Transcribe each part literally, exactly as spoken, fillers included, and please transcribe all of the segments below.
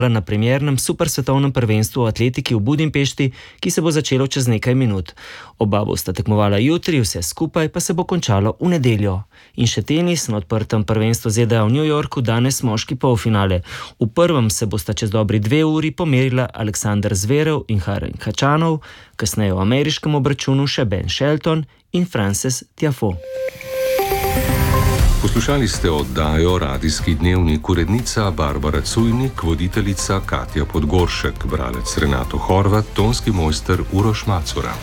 na premiernem supersvetovnem prvenstvu v atletiki v Budimpešti, ki se bo začelo čez nekaj minut. Oba bosta tekmovala jutri, vse skupaj pa se bo končalo v nedeljo. In še tenis na odprtem prvenstvu Z D A v New Yorku danes moški polfinale. V prvem se bosta čez dobri dve uri pomerila Aleksander Zverev in Karen Khachanov, kasneje v ameriškem obračunu še Ben Shelton in Frances Tiafoe. Poslušali ste oddajo Radijski dnevnik, urednica Barbara Cujnik, voditeljica Katja Podgoršek, bralec Renato Horvat, tonski mojster Uroš Macura.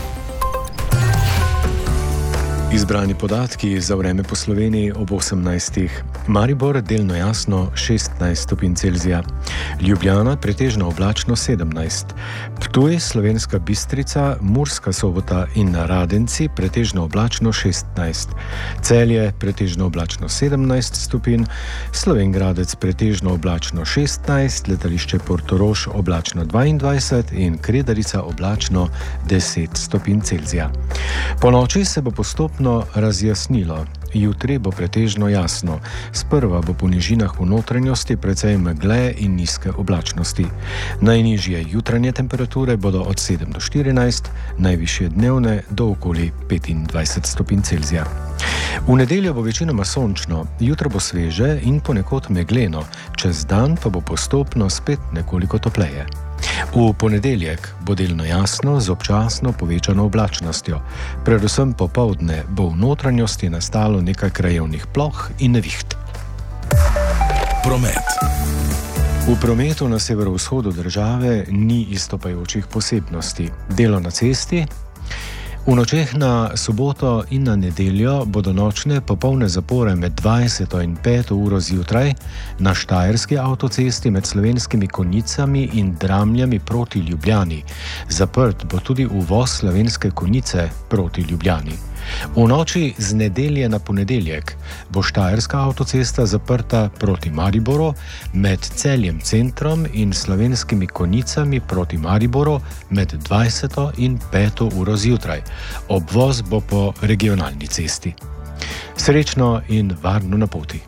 Izbrani podatki za vreme po Sloveniji ob osemnajstih. Maribor delno jasno šestnajst stopinj Celzija. Ljubljana pretežno oblačno sedemnajst. Ptuj, Slovenska Bistrica, Murska Sobota in Radenci pretežno oblačno šestnajst. Celje pretežno oblačno sedemnajst stopinj. Slovenj Gradec pretežno oblačno šestnajst, letališče Portorož oblačno dvaindvajset in Kredarica oblačno deset stopinj Celzija. Po noči se bo postopno razjasnilo. Jutri bo pretežno jasno. Sprva bo po nižinah v notranjosti precej megle in nizke oblačnosti. Najnižje jutranje temperature bodo od sedem do štirinajst, najvišje dnevne do okoli petindvajset stopinj Celzija. V nedeljo bo večinoma sončno, jutro bo sveže in ponekod megleno, čez dan pa bo postopno spet nekoliko topleje. V ponedeljek bo delno jasno z občasno povečano oblačnostjo. Predvsem popoldne bo v notranjosti nastalo nekaj krajevnih ploh in neviht. Promet. V prometu na severovzhodu države ni izstopajočih posebnosti. Delo na cesti. V nočeh na soboto in na nedeljo bodo nočne popolne zapore med dvajseto in peto uro zjutraj na Štajerski avtocesti med Slovenskimi Konjicami in Dramljami proti Ljubljani. Zaprt bo tudi uvoz Slovenske Konjice proti Ljubljani. V noči z nedelje na ponedeljek bo Štajerska avtocesta zaprta proti Mariboru med Celjem centrom in Slovenskimi Konjicami proti Mariboru med dvajseto in peto uro zjutraj. Obvoz bo po regionalni cesti. Srečno in varno na poti.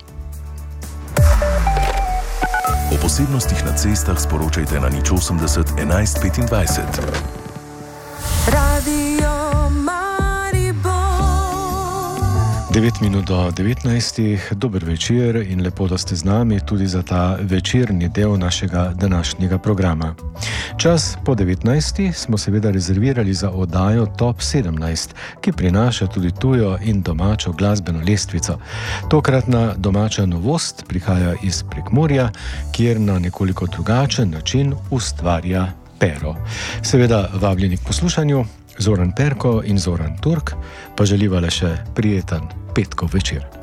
O posebnostih na cestah sporočajte na nič osemdeset enajst petindvajset. Radio devet minut do devetnajstih, dober večer in lepo, da ste z nami tudi za ta večerni del našega današnjega programa. Čas po devetnajstih smo seveda rezervirali za oddajo Top sedemnajst, ki prinaša tudi tujo in domačo glasbeno lestvico. Tokratna domača novost prihaja iz Prekmurja, kjer na nekoliko drugačen način ustvarja pero. Seveda vabljeni k poslušanju, Zoran Perko in Zoran Turk pa želiva le še prijeten petkov večer.